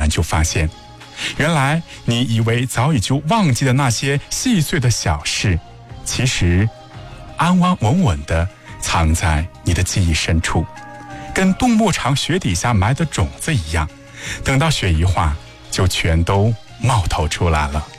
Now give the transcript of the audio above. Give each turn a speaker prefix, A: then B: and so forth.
A: 然就发现，原来你以为早已就忘记的那些细碎的小事，其实安安稳稳地藏在你的记忆深处，跟冬牧场雪底下埋的种子一样，等到雪一化，就全都冒头出来了。